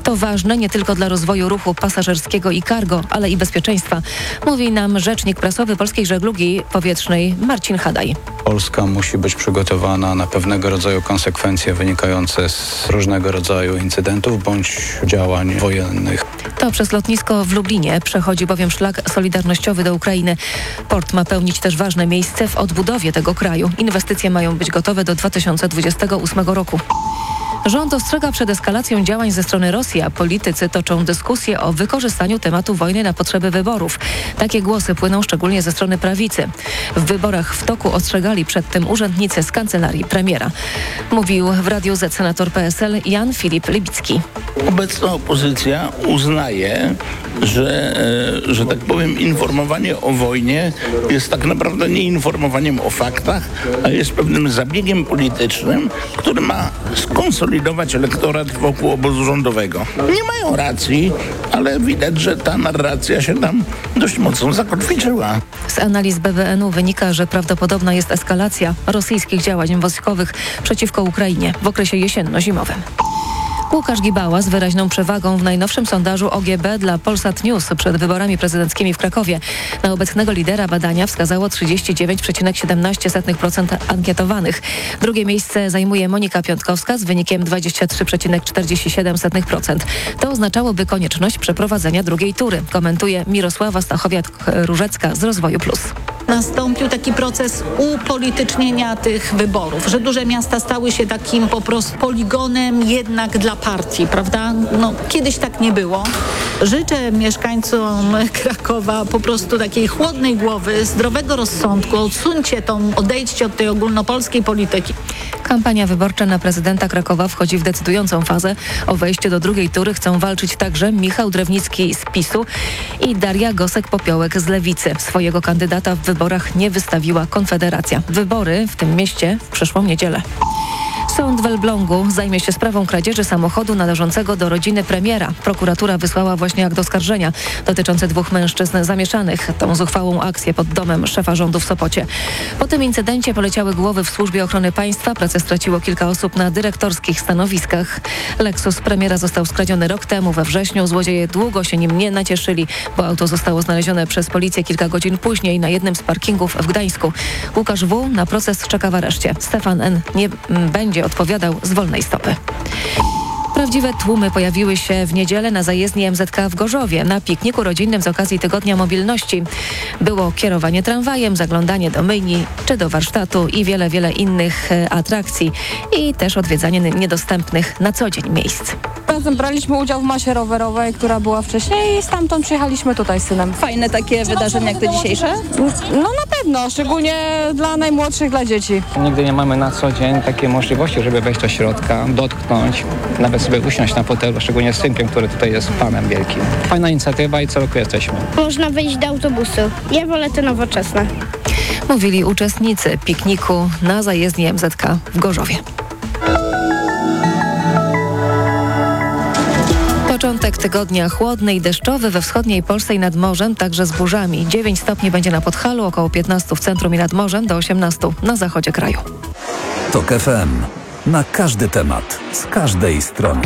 To ważne nie tylko dla rozwoju ruchu pasażerskiego i cargo, ale i bezpieczeństwa, mówi nam rzecznik prasowy Polskiej Żeglugi Powietrznej Marcin Hadaj. Polska musi być przygotowana na pewnego rodzaju konsekwencje wynikające z różnego rodzaju incydentów bądź działań wojennych. To przez lotnisko w Lublinie przechodzi bowiem szlak solidarnościowy do Ukrainy. Port ma pełnić też ważne miejsce w odbudowie tego kraju. Inwestycje mają być gotowe do 2028 roku. Rząd ostrzega przed eskalacją działań ze strony Rosji, a politycy toczą dyskusję o wykorzystaniu tematu wojny na potrzeby wyborów. Takie głosy płyną szczególnie ze strony prawicy. W wyborach w toku ostrzegali przed tym urzędnicy z kancelarii premiera. Mówił w Radiu Z senator PSL Jan Filip Libicki. Obecna opozycja uznaje, że tak powiem, informowanie o wojnie jest tak naprawdę nie informowaniem o faktach, a jest pewnym zabiegiem politycznym, który ma skonsolidować elektorat wokół obozu rządowego. Nie mają racji, ale widać, że ta narracja się tam dość mocno zakotwiczyła. Z analiz BWN-u wynika, że prawdopodobna jest eskalacja rosyjskich działań wojskowych przeciwko Ukrainie w okresie jesienno-zimowym. Łukasz Gibała z wyraźną przewagą w najnowszym sondażu OGB dla Polsat News przed wyborami prezydenckimi w Krakowie. Na obecnego lidera badania wskazało 39,17% ankietowanych. Drugie miejsce zajmuje Monika Piątkowska z wynikiem 23,47%. To oznaczałoby konieczność przeprowadzenia drugiej tury, komentuje Mirosława Stachowiak-Różecka z Rozwoju Plus. Nastąpił taki proces upolitycznienia tych wyborów, że duże miasta stały się takim po prostu poligonem jednak dla partii, prawda? Kiedyś tak nie było. Życzę mieszkańcom Krakowa po prostu takiej chłodnej głowy, zdrowego rozsądku, odejdźcie od tej ogólnopolskiej polityki. Kampania wyborcza na prezydenta Krakowa wchodzi w decydującą fazę. O wejście do drugiej tury chcą walczyć także Michał Drewnicki z PiS-u i Daria Gosek-Popiołek z Lewicy. Swojego kandydata w wyborach nie wystawiła Konfederacja. Wybory w tym mieście w przyszłą niedzielę. Sąd w Elblągu zajmie się sprawą kradzieży samochodu należącego do rodziny premiera. Prokuratura wysłała właśnie akt oskarżenia dotyczący 2 mężczyzn zamieszanych tą zuchwałą akcję pod domem szefa rządu w Sopocie. Po tym incydencie poleciały głowy w Służbie Ochrony Państwa. Pracę straciło kilka osób na dyrektorskich stanowiskach. Lexus premiera został skradziony rok temu we wrześniu. Złodzieje długo się nim nie nacieszyli, bo auto zostało znalezione przez policję kilka godzin później na jednym z parkingów w Gdańsku. Łukasz W. na proces czeka w areszcie. Stefan N. nie będzie odpowiadał z wolnej stopy. Prawdziwe tłumy pojawiły się w niedzielę na zajezdni MZK w Gorzowie na pikniku rodzinnym z okazji Tygodnia Mobilności. Było kierowanie tramwajem, zaglądanie do myjni czy do warsztatu i wiele, wiele innych atrakcji i też odwiedzanie niedostępnych na co dzień miejsc. Razem braliśmy udział w masie rowerowej, która była wcześniej i stamtąd przyjechaliśmy tutaj z synem. Fajne takie wydarzenia jak te dzisiejsze? No na pewno, szczególnie dla najmłodszych, dla dzieci. Nigdy nie mamy na co dzień takiej możliwości, żeby wejść do środka, dotknąć, nawet sobie usiąść na fotelu, szczególnie z synkiem, który tutaj jest fanem wielkim. Fajna inicjatywa i co roku jesteśmy. Można wyjść do autobusu. Ja wolę te nowoczesne. Mówili uczestnicy pikniku na zajezdni MZK w Gorzowie. Początek tygodnia chłodny i deszczowy we wschodniej Polsce i nad morzem, także z burzami. 9 stopni będzie na Podhalu, około 15 w centrum i nad morzem, do 18 na zachodzie kraju. TOK FM. Na każdy temat, z każdej strony.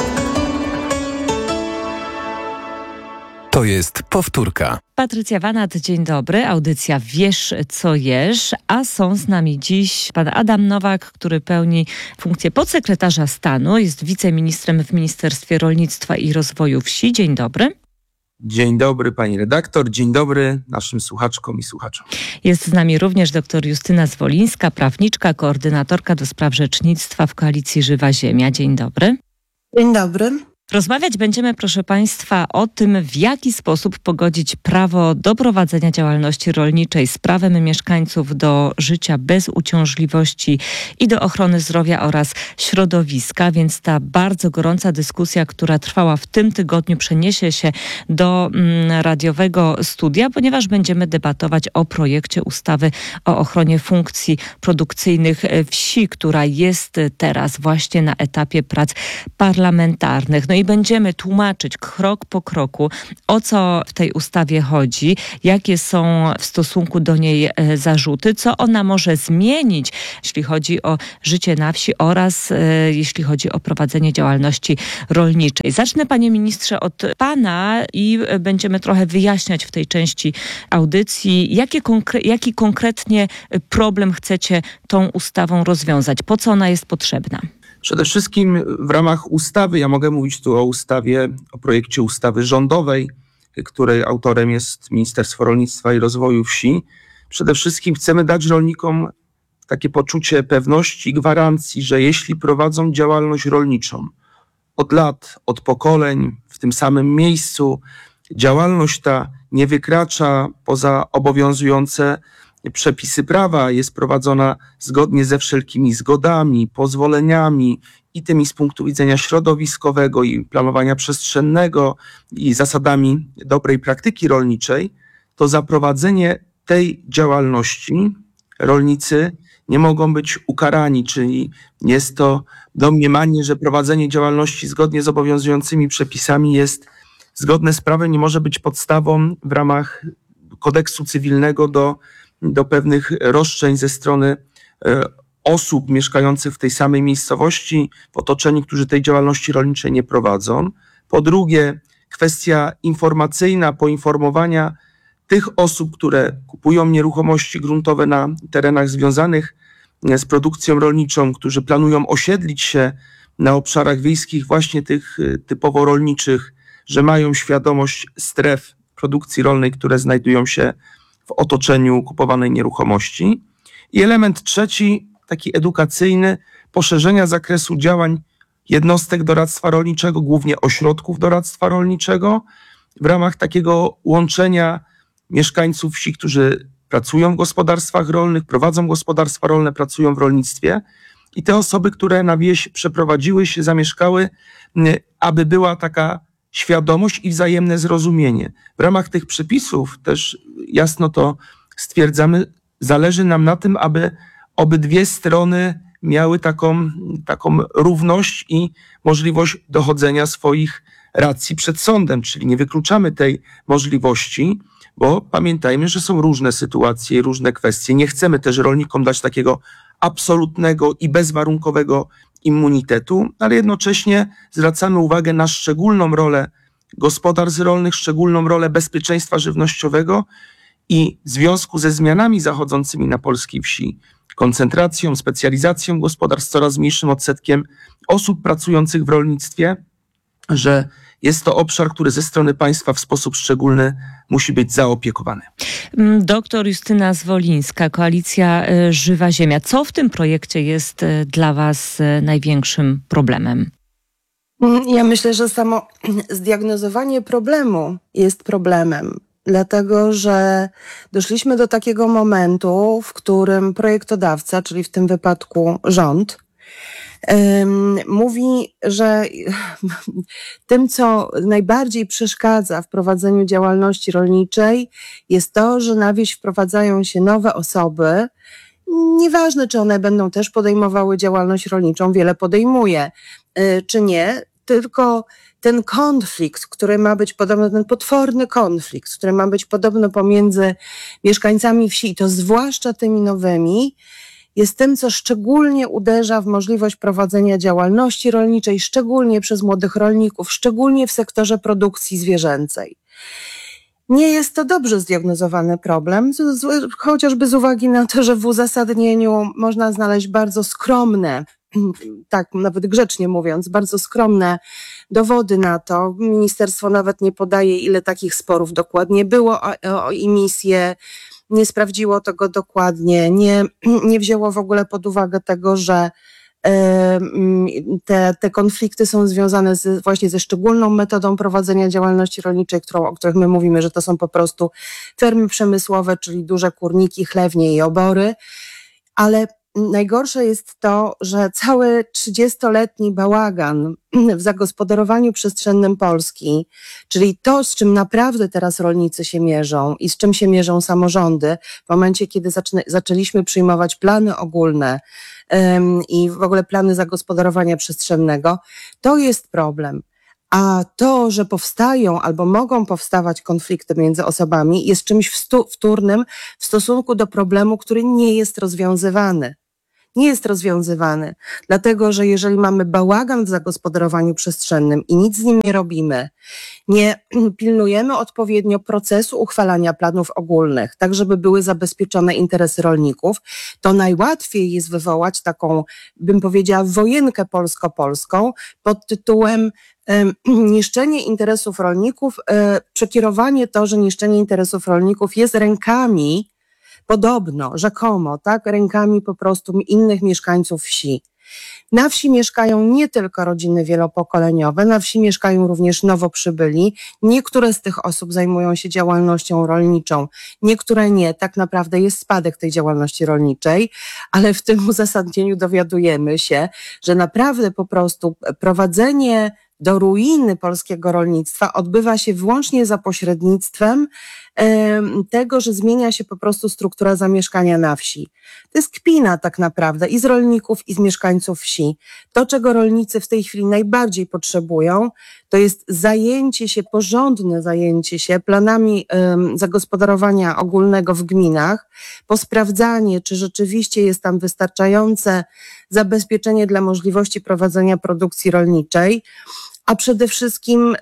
To jest powtórka. Patrycja Wanat, dzień dobry. Audycja Wiesz co jesz, a są z nami dziś pan Adam Nowak, który pełni funkcję podsekretarza stanu, jest wiceministrem w Ministerstwie Rolnictwa i Rozwoju Wsi. Dzień dobry. Dzień dobry pani redaktor, dzień dobry naszym słuchaczkom i słuchaczom. Jest z nami również dr Justyna Zwolińska, prawniczka, koordynatorka do spraw rzecznictwa w Koalicji Żywa Ziemia. Dzień dobry. Dzień dobry. Rozmawiać będziemy, proszę Państwa, o tym, w jaki sposób pogodzić prawo do prowadzenia działalności rolniczej z prawem mieszkańców do życia bez uciążliwości i do ochrony zdrowia oraz środowiska, więc ta bardzo gorąca dyskusja, która trwała w tym tygodniu, przeniesie się do radiowego studia, ponieważ będziemy debatować o projekcie ustawy o ochronie funkcji produkcyjnych wsi, która jest teraz właśnie na etapie prac parlamentarnych. No i i będziemy tłumaczyć krok po kroku, o co w tej ustawie chodzi, jakie są w stosunku do niej zarzuty, co ona może zmienić, jeśli chodzi o życie na wsi oraz jeśli chodzi o prowadzenie działalności rolniczej. Zacznę, panie ministrze, od pana i będziemy trochę wyjaśniać w tej części audycji, jaki konkretnie problem chcecie tą ustawą rozwiązać, po co ona jest potrzebna. Przede wszystkim w ramach ustawy, ja mogę mówić tu o projekcie ustawy rządowej, której autorem jest Ministerstwo Rolnictwa i Rozwoju Wsi. Przede wszystkim chcemy dać rolnikom takie poczucie pewności i gwarancji, że jeśli prowadzą działalność rolniczą od lat, od pokoleń, w tym samym miejscu, działalność ta nie wykracza poza obowiązujące przepisy prawa, jest prowadzona zgodnie ze wszelkimi zgodami, pozwoleniami i tymi z punktu widzenia środowiskowego i planowania przestrzennego i zasadami dobrej praktyki rolniczej, to za prowadzenie tej działalności rolnicy nie mogą być ukarani, czyli jest to domniemanie, że prowadzenie działalności zgodnie z obowiązującymi przepisami jest zgodne z prawem, nie może być podstawą w ramach kodeksu cywilnego do pewnych roszczeń ze strony osób mieszkających w tej samej miejscowości, w otoczeniu, którzy tej działalności rolniczej nie prowadzą. Po drugie, kwestia informacyjna, poinformowania tych osób, które kupują nieruchomości gruntowe na terenach związanych z produkcją rolniczą, którzy planują osiedlić się na obszarach wiejskich właśnie tych typowo rolniczych, że mają świadomość stref produkcji rolnej, które znajdują się w otoczeniu kupowanej nieruchomości. I element trzeci, taki edukacyjny, poszerzenia zakresu działań jednostek doradztwa rolniczego, głównie ośrodków doradztwa rolniczego, w ramach takiego łączenia mieszkańców wsi, którzy pracują w gospodarstwach rolnych, prowadzą gospodarstwa rolne, pracują w rolnictwie i te osoby, które na wieś przeprowadziły się, zamieszkały, aby była taka świadomość i wzajemne zrozumienie. W ramach tych przepisów też jasno to stwierdzamy, zależy nam na tym, aby obydwie strony miały taką równość i możliwość dochodzenia swoich racji przed sądem, czyli nie wykluczamy tej możliwości, bo pamiętajmy, że są różne sytuacje i różne kwestie. Nie chcemy też rolnikom dać takiego absolutnego i bezwarunkowego immunitetu, ale jednocześnie zwracamy uwagę na szczególną rolę gospodarstw rolnych, szczególną rolę bezpieczeństwa żywnościowego i w związku ze zmianami zachodzącymi na polskiej wsi, koncentracją, specjalizacją gospodarstw, coraz mniejszym odsetkiem osób pracujących w rolnictwie, że jest to obszar, który ze strony państwa w sposób szczególny musi być zaopiekowany. Doktor Justyna Zwolińska, Koalicja Żywa Ziemia. Co w tym projekcie jest dla was największym problemem? Ja myślę, że samo zdiagnozowanie problemu jest problemem, dlatego że doszliśmy do takiego momentu, w którym projektodawca, czyli w tym wypadku rząd, mówi, że tym, co najbardziej przeszkadza w prowadzeniu działalności rolniczej, jest to, że na wieś wprowadzają się nowe osoby. Nieważne, czy one będą też podejmowały działalność rolniczą, wiele podejmuje, czy nie, tylko ten konflikt, który ma być podobny, ten potworny konflikt, który ma być podobny pomiędzy mieszkańcami wsi, i to zwłaszcza tymi nowymi, jest tym, co szczególnie uderza w możliwość prowadzenia działalności rolniczej, szczególnie przez młodych rolników, szczególnie w sektorze produkcji zwierzęcej. Nie jest to dobrze zdiagnozowany problem, chociażby z uwagi na to, że w uzasadnieniu można znaleźć bardzo skromne, tak nawet grzecznie mówiąc, bardzo skromne dowody na to. Ministerstwo nawet nie podaje, ile takich sporów dokładnie było o emisję, nie sprawdziło tego dokładnie, nie wzięło w ogóle pod uwagę tego, że te konflikty są związane właśnie ze szczególną metodą prowadzenia działalności rolniczej, o których my mówimy, że to są po prostu fermy przemysłowe, czyli duże kurniki, chlewnie i obory, ale najgorsze jest to, że cały 30-letni bałagan w zagospodarowaniu przestrzennym Polski, czyli to, z czym naprawdę teraz rolnicy się mierzą i z czym się mierzą samorządy, w momencie, kiedy zaczęliśmy przyjmować plany ogólne i w ogóle plany zagospodarowania przestrzennego, to jest problem. A to, że powstają albo mogą powstawać konflikty między osobami, jest czymś wtórnym w stosunku do problemu, który nie jest rozwiązywany. Nie jest rozwiązywany, dlatego że jeżeli mamy bałagan w zagospodarowaniu przestrzennym i nic z nim nie robimy, nie pilnujemy odpowiednio procesu uchwalania planów ogólnych, tak żeby były zabezpieczone interesy rolników, to najłatwiej jest wywołać taką, bym powiedziała, wojenkę polsko-polską pod tytułem niszczenie interesów rolników, przekierowanie to, że niszczenie interesów rolników jest rękami, podobno, rzekomo, tak, rękami po prostu innych mieszkańców wsi. Na wsi mieszkają nie tylko rodziny wielopokoleniowe, na wsi mieszkają również nowo przybyli. Niektóre z tych osób zajmują się działalnością rolniczą, niektóre nie. Tak naprawdę jest spadek tej działalności rolniczej, ale w tym uzasadnieniu dowiadujemy się, że naprawdę po prostu prowadzenie do ruiny polskiego rolnictwa odbywa się wyłącznie za pośrednictwem tego, że zmienia się po prostu struktura zamieszkania na wsi. To jest kpina tak naprawdę i z rolników, i z mieszkańców wsi. To, czego rolnicy w tej chwili najbardziej potrzebują, to jest zajęcie się, porządne zajęcie się planami zagospodarowania ogólnego w gminach, posprawdzanie, czy rzeczywiście jest tam wystarczające zabezpieczenie dla możliwości prowadzenia produkcji rolniczej, a przede wszystkim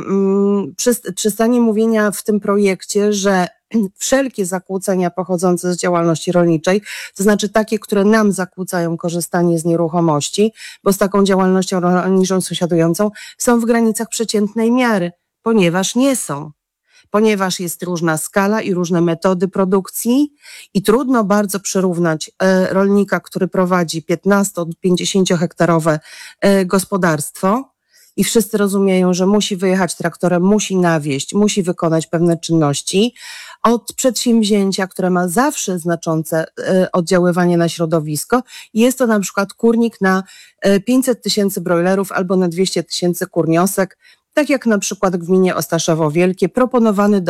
przestanie mówienia w tym projekcie, że wszelkie zakłócenia pochodzące z działalności rolniczej, to znaczy takie, które nam zakłócają korzystanie z nieruchomości, bo z taką działalnością rolniczą sąsiadującą, są w granicach przeciętnej miary, ponieważ nie są. Ponieważ jest różna skala i różne metody produkcji i trudno bardzo przyrównać rolnika, który prowadzi 15-50 hektarowe gospodarstwo, i wszyscy rozumieją, że musi wyjechać traktorem, musi nawieźć, musi wykonać pewne czynności, od przedsięwzięcia, które ma zawsze znaczące oddziaływanie na środowisko. Jest to na przykład kurnik na 500 000 brojlerów albo na 200 000 kurniosek, tak jak na przykład w gminie Ostaszowo Wielkie, proponowany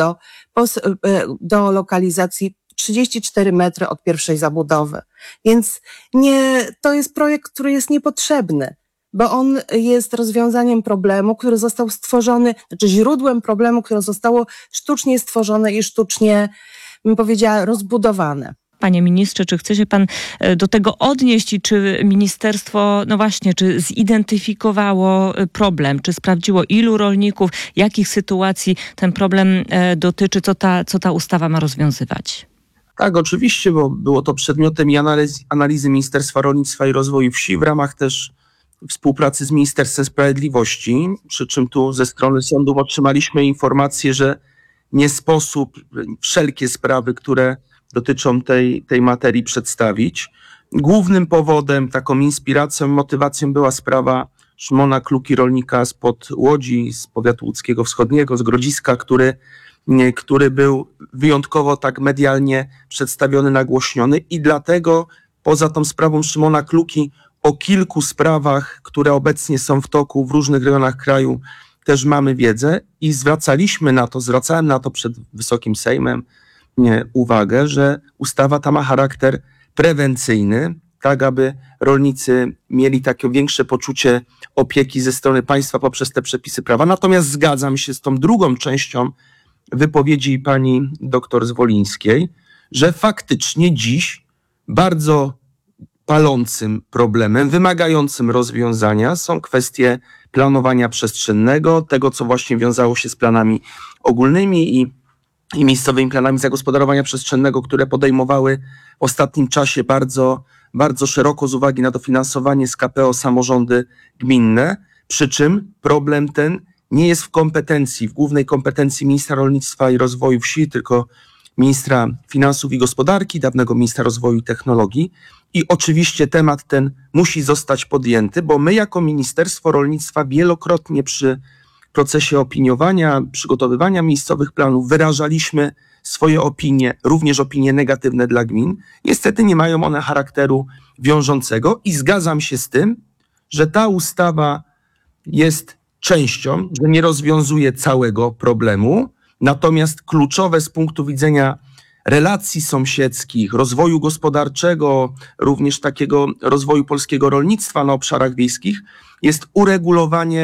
do lokalizacji 34 metry od pierwszej zabudowy. Więc to jest projekt, który jest niepotrzebny, bo on jest rozwiązaniem problemu, który został stworzony, znaczy źródłem problemu, które zostało sztucznie stworzone i sztucznie, bym powiedziała, rozbudowane. Panie ministrze, czy chce się pan do tego odnieść i czy ministerstwo, no właśnie, czy zidentyfikowało problem, czy sprawdziło ilu rolników, jakich sytuacji ten problem dotyczy, co ta ustawa ma rozwiązywać? Tak, oczywiście, bo było to przedmiotem i analizy Ministerstwa Rolnictwa i Rozwoju Wsi w ramach też współpracy z Ministerstwem Sprawiedliwości, przy czym tu ze strony sądów otrzymaliśmy informację, że nie sposób wszelkie sprawy, które dotyczą tej materii przedstawić. Głównym powodem, taką inspiracją, motywacją była sprawa Szymona Kluki, rolnika spod Łodzi, z powiatu łódzkiego wschodniego, z Grodziska, który był wyjątkowo tak medialnie przedstawiony, nagłośniony i dlatego poza tą sprawą Szymona Kluki o kilku sprawach, które obecnie są w toku w różnych rejonach kraju, też mamy wiedzę i zwracałem na to przed Wysokim Sejmem uwagę, że ustawa ta ma charakter prewencyjny, tak aby rolnicy mieli takie większe poczucie opieki ze strony państwa poprzez te przepisy prawa. Natomiast zgadzam się z tą drugą częścią wypowiedzi pani doktor Zwolińskiej, że faktycznie dziś bardzo palącym problemem, wymagającym rozwiązania są kwestie planowania przestrzennego, tego co właśnie wiązało się z planami ogólnymi i miejscowymi planami zagospodarowania przestrzennego, które podejmowały w ostatnim czasie bardzo, bardzo szeroko z uwagi na dofinansowanie z KPO samorządy gminne, przy czym problem ten nie jest w głównej kompetencji ministra rolnictwa i rozwoju wsi, tylko ministra finansów i gospodarki, dawnego ministra rozwoju i technologii. I oczywiście temat ten musi zostać podjęty, bo my jako Ministerstwo Rolnictwa wielokrotnie przy procesie opiniowania, przygotowywania miejscowych planów wyrażaliśmy swoje opinie, również opinie negatywne dla gmin. Niestety nie mają one charakteru wiążącego i zgadzam się z tym, że ta ustawa jest częścią, że nie rozwiązuje całego problemu, natomiast kluczowe z punktu widzenia relacji sąsiedzkich, rozwoju gospodarczego, również takiego rozwoju polskiego rolnictwa na obszarach wiejskich, jest uregulowanie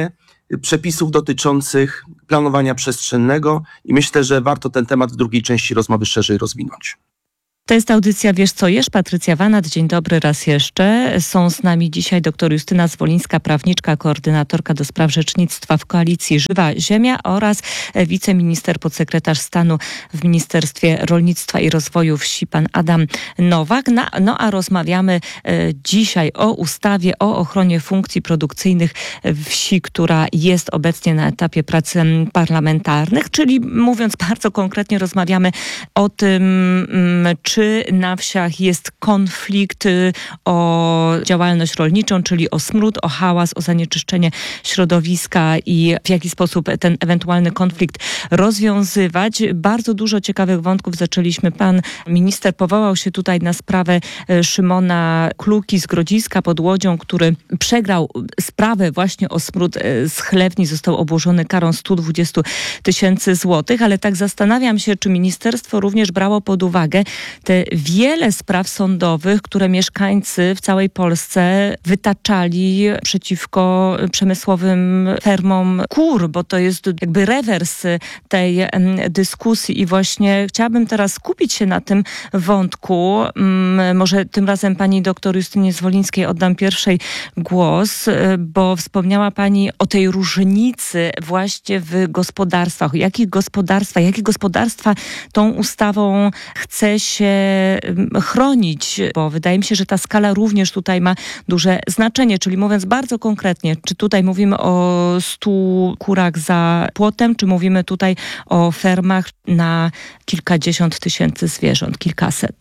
przepisów dotyczących planowania przestrzennego i myślę, że warto ten temat w drugiej części rozmowy szerzej rozwinąć. To jest audycja Wiesz co jesz? Patrycja Wanat. Dzień dobry raz jeszcze. Są z nami dzisiaj dr Justyna Zwolińska, prawniczka, koordynatorka do spraw rzecznictwa w Koalicji Żywa Ziemia oraz wiceminister, podsekretarz stanu w Ministerstwie Rolnictwa i Rozwoju Wsi, pan Adam Nowak. No a rozmawiamy dzisiaj o ustawie o ochronie funkcji produkcyjnych wsi, która jest obecnie na etapie prac parlamentarnych, czyli mówiąc bardzo konkretnie rozmawiamy o tym, czy na wsiach jest konflikt o działalność rolniczą, czyli o smród, o hałas, o zanieczyszczenie środowiska i w jaki sposób ten ewentualny konflikt rozwiązywać. Bardzo dużo ciekawych wątków zaczęliśmy. Pan minister powołał się tutaj na sprawę Szymona Kluki z Grodziska pod Łodzią, który przegrał sprawę właśnie o smród z chlewni. Został obłożony karą 120 000 złotych, ale tak zastanawiam się, czy ministerstwo również brało pod uwagę te wiele spraw sądowych, które mieszkańcy w całej Polsce wytaczali przeciwko przemysłowym fermom kur, bo to jest jakby rewers tej dyskusji i właśnie chciałabym teraz skupić się na tym wątku. Może tym razem pani doktor Justynie Zwolińskiej oddam pierwszej głos, bo wspomniała pani o tej różnicy właśnie w gospodarstwach. Jakie gospodarstwa tą ustawą chce się chronić, bo wydaje mi się, że ta skala również tutaj ma duże znaczenie, czyli mówiąc bardzo konkretnie, czy tutaj mówimy o 100 kurach za płotem, czy mówimy tutaj o fermach na kilkadziesiąt tysięcy zwierząt, kilkaset?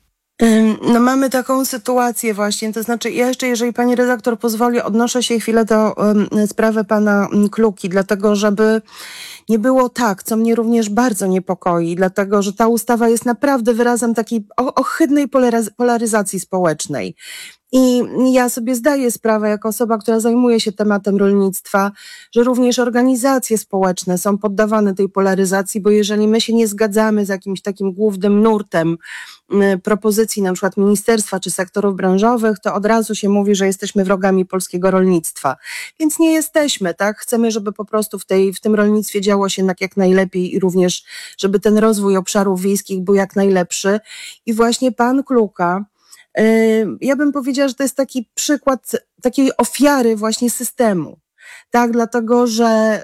No mamy taką sytuację właśnie, to znaczy ja jeszcze, jeżeli pani redaktor pozwoli, odnoszę się chwilę do sprawy pana Kluki, dlatego żeby nie było tak, co mnie również bardzo niepokoi, dlatego że ta ustawa jest naprawdę wyrazem takiej ohydnej polaryzacji społecznej. I ja sobie zdaję sprawę, jako osoba, która zajmuje się tematem rolnictwa, że również organizacje społeczne są poddawane tej polaryzacji, bo jeżeli my się nie zgadzamy z jakimś takim głównym nurtem propozycji na przykład ministerstwa czy sektorów branżowych, to od razu się mówi, że jesteśmy wrogami polskiego rolnictwa. Więc nie jesteśmy, tak? Chcemy, żeby po prostu w tym rolnictwie działo się jak najlepiej i również, żeby ten rozwój obszarów wiejskich był jak najlepszy. I właśnie pan Kluka, ja bym powiedziała, że to jest taki przykład takiej ofiary właśnie systemu, tak, dlatego, że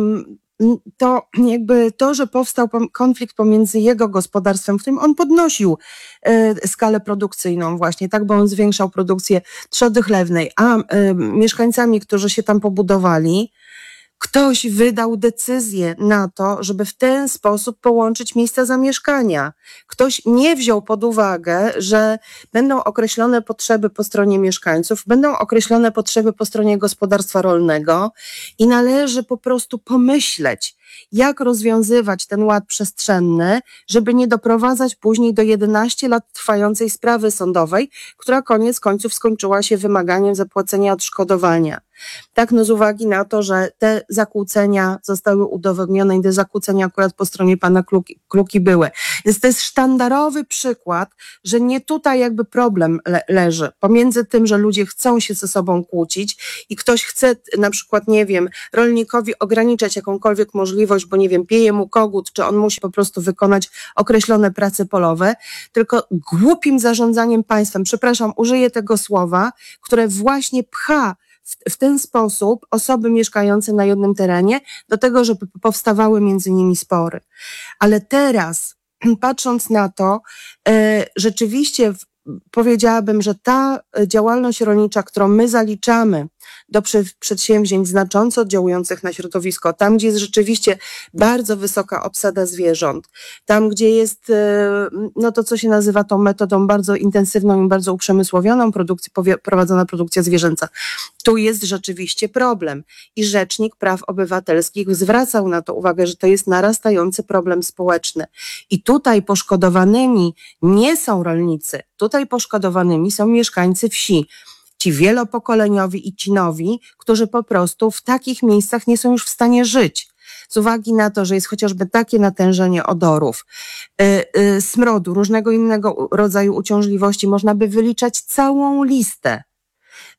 to, że powstał konflikt pomiędzy jego gospodarstwem, w którym on podnosił skalę produkcyjną właśnie, tak, bo on zwiększał produkcję trzody chlewnej, a mieszkańcami, którzy się tam pobudowali, ktoś wydał decyzję na to, żeby w ten sposób połączyć miejsca zamieszkania. Ktoś nie wziął pod uwagę, że będą określone potrzeby po stronie mieszkańców, będą określone potrzeby po stronie gospodarstwa rolnego i należy po prostu pomyśleć, jak rozwiązywać ten ład przestrzenny, żeby nie doprowadzać później do 11 lat trwającej sprawy sądowej, która koniec końców skończyła się wymaganiem zapłacenia odszkodowania. Tak, no z uwagi na to, że te zakłócenia zostały udowodnione i te zakłócenia akurat po stronie pana Kluki były. Więc to jest sztandarowy przykład, że nie tutaj jakby problem leży pomiędzy tym, że ludzie chcą się ze sobą kłócić i ktoś chce na przykład, nie wiem, rolnikowi ograniczać jakąkolwiek możliwość, bo nie wiem, pieje mu kogut, czy on musi po prostu wykonać określone prace polowe, tylko głupim zarządzaniem państwem, przepraszam, użyję tego słowa, które właśnie pcha w ten sposób osoby mieszkające na jednym terenie do tego, żeby powstawały między nimi spory. Ale teraz, patrząc na to, rzeczywiście powiedziałabym, że ta działalność rolnicza, którą my zaliczamy do przedsięwzięć znacząco oddziałujących na środowisko, tam gdzie jest rzeczywiście bardzo wysoka obsada zwierząt, tam gdzie jest no to, co się nazywa tą metodą bardzo intensywną i bardzo uprzemysłowioną prowadzona produkcja zwierzęca, tu jest rzeczywiście problem. I Rzecznik Praw Obywatelskich zwracał na to uwagę, że to jest narastający problem społeczny. I tutaj poszkodowanymi nie są rolnicy, tutaj poszkodowanymi są mieszkańcy wsi. Ci wielopokoleniowi i ci nowi, którzy po prostu w takich miejscach nie są już w stanie żyć. Z uwagi na to, że jest chociażby takie natężenie odorów, smrodu, różnego innego rodzaju uciążliwości, można by wyliczać całą listę.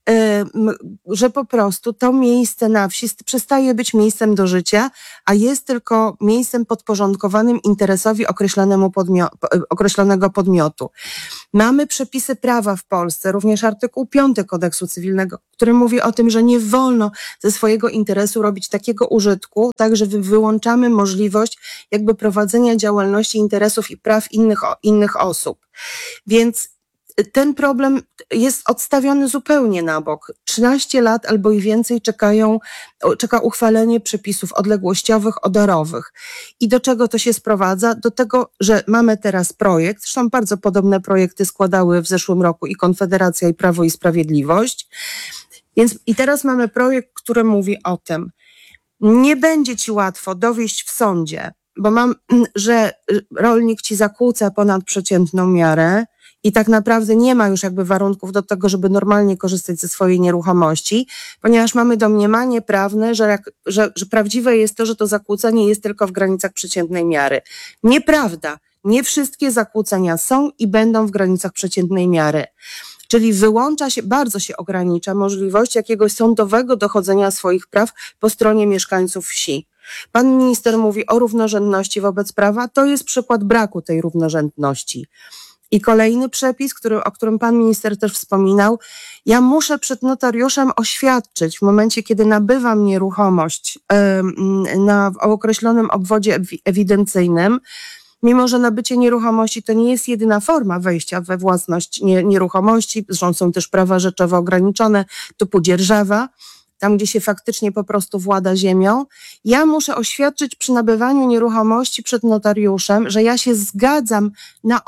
że po prostu to miejsce na wsi przestaje być miejscem do życia, a jest tylko miejscem podporządkowanym interesowi określonego podmiotu. Mamy przepisy prawa w Polsce, również artykuł 5 Kodeksu Cywilnego, który mówi o tym, że nie wolno ze swojego interesu robić takiego użytku, tak, że wyłączamy możliwość jakby prowadzenia działalności, interesów i praw innych osób. Więc ten problem jest odstawiony zupełnie na bok. 13 lat albo i więcej czeka uchwalenie przepisów odległościowych, odorowych. I do czego to się sprowadza? Do tego, że mamy teraz projekt, zresztą bardzo podobne projekty składały w zeszłym roku i Konfederacja, i Prawo i Sprawiedliwość. Więc i teraz mamy projekt, który mówi o tym, nie będzie ci łatwo dowieść w sądzie, bo że rolnik ci zakłóca ponadprzeciętną miarę, i tak naprawdę nie ma już jakby warunków do tego, żeby normalnie korzystać ze swojej nieruchomości, ponieważ mamy domniemanie prawne, że prawdziwe jest to, że to zakłócenie jest tylko w granicach przeciętnej miary. Nieprawda. Nie wszystkie zakłócenia są i będą w granicach przeciętnej miary. Czyli wyłącza się, bardzo się ogranicza możliwość jakiegoś sądowego dochodzenia swoich praw po stronie mieszkańców wsi. Pan minister mówi o równorzędności wobec prawa. To jest przykład braku tej równorzędności. I kolejny przepis, o którym pan minister też wspominał, ja muszę przed notariuszem oświadczyć w momencie, kiedy nabywam nieruchomość o określonym obwodzie ewidencyjnym, mimo że nabycie nieruchomości to nie jest jedyna forma wejścia we własność nieruchomości, zresztą są też prawa rzeczowe ograniczone, typu dzierżawa, tam gdzie się faktycznie po prostu włada ziemią, ja muszę oświadczyć przy nabywaniu nieruchomości przed notariuszem, że ja się zgadzam na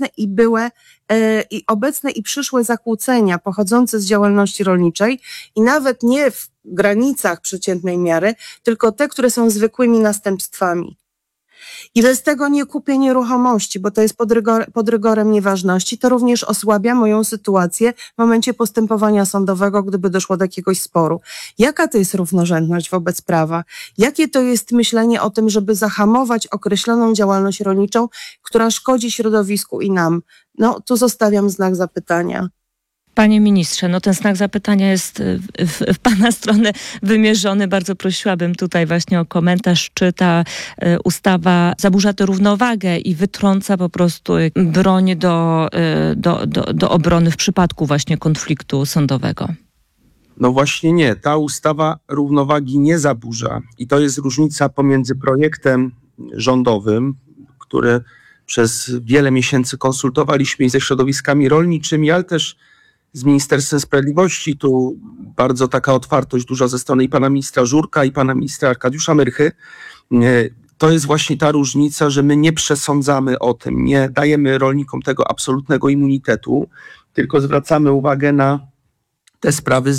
obecne i przyszłe zakłócenia pochodzące z działalności rolniczej i nawet nie w granicach przeciętnej miary, tylko te, które są zwykłymi następstwami. I bez tego nie kupię nieruchomości, bo to jest pod rygorem nieważności. To również osłabia moją sytuację w momencie postępowania sądowego, gdyby doszło do jakiegoś sporu. Jaka to jest równorzędność wobec prawa? Jakie to jest myślenie o tym, żeby zahamować określoną działalność rolniczą, która szkodzi środowisku i nam? No, tu zostawiam znak zapytania. Panie ministrze, ten znak zapytania jest w pana stronę wymierzony. Bardzo prosiłabym tutaj właśnie o komentarz, czy ta ustawa zaburza tę równowagę i wytrąca po prostu broń do obrony w przypadku właśnie konfliktu sądowego. No właśnie nie. Ta ustawa równowagi nie zaburza. I to jest różnica pomiędzy projektem rządowym, który przez wiele miesięcy konsultowaliśmy i ze środowiskami rolniczymi, ale też z Ministerstwem Sprawiedliwości. Tu bardzo taka otwartość duża ze strony i pana ministra Żurka, i pana ministra Arkadiusza Myrchy. To jest właśnie ta różnica, że my nie przesądzamy o tym, nie dajemy rolnikom tego absolutnego immunitetu, tylko zwracamy uwagę na te sprawy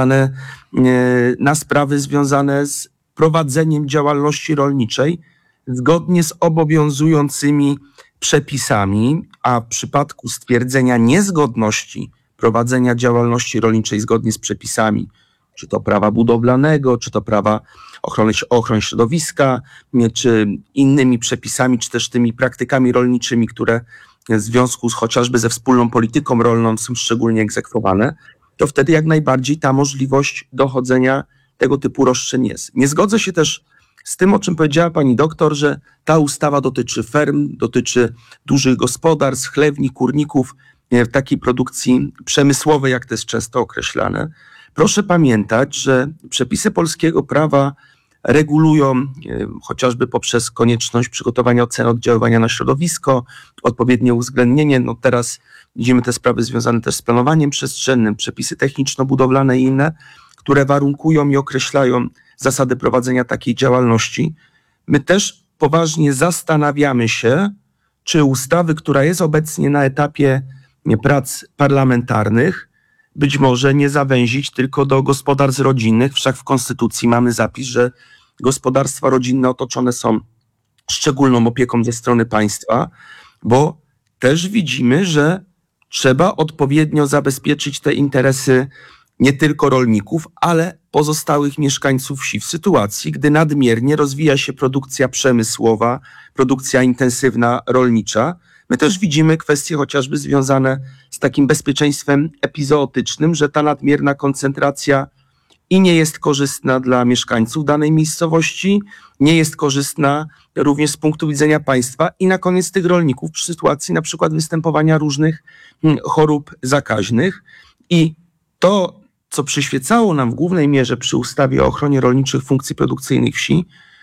związane z prowadzeniem działalności rolniczej zgodnie z obowiązującymi przepisami, a w przypadku stwierdzenia niezgodności prowadzenia działalności rolniczej zgodnie z przepisami, czy to prawa budowlanego, czy to prawa ochrony środowiska, czy innymi przepisami, czy też tymi praktykami rolniczymi, które w związku chociażby ze wspólną polityką rolną są szczególnie egzekwowane, to wtedy jak najbardziej ta możliwość dochodzenia tego typu roszczeń jest. Nie zgodzę się też z tym, o czym powiedziała pani doktor, że ta ustawa dotyczy ferm, dotyczy dużych gospodarstw, chlewni, kurników, w takiej produkcji przemysłowej, jak to jest często określane. Proszę pamiętać, że przepisy polskiego prawa regulują chociażby poprzez konieczność przygotowania oceny oddziaływania na środowisko, odpowiednie uwzględnienie. No teraz widzimy te sprawy związane też z planowaniem przestrzennym, przepisy techniczno-budowlane i inne, które warunkują i określają zasady prowadzenia takiej działalności. My też poważnie zastanawiamy się, czy ustawy, która jest obecnie na etapie prac parlamentarnych, być może nie zawęzić tylko do gospodarstw rodzinnych. Wszak w Konstytucji mamy zapis, że gospodarstwa rodzinne otoczone są szczególną opieką ze strony państwa, bo też widzimy, że trzeba odpowiednio zabezpieczyć te interesy nie tylko rolników, ale pozostałych mieszkańców wsi w sytuacji, gdy nadmiernie rozwija się produkcja przemysłowa, produkcja intensywna rolnicza. My też widzimy kwestie chociażby związane z takim bezpieczeństwem epizootycznym, że ta nadmierna koncentracja i nie jest korzystna dla mieszkańców danej miejscowości, nie jest korzystna również z punktu widzenia państwa i na koniec tych rolników przy sytuacji na przykład występowania różnych chorób zakaźnych. I to, co przyświecało nam w głównej mierze przy ustawie o ochronie rolniczych funkcji produkcyjnych wsi,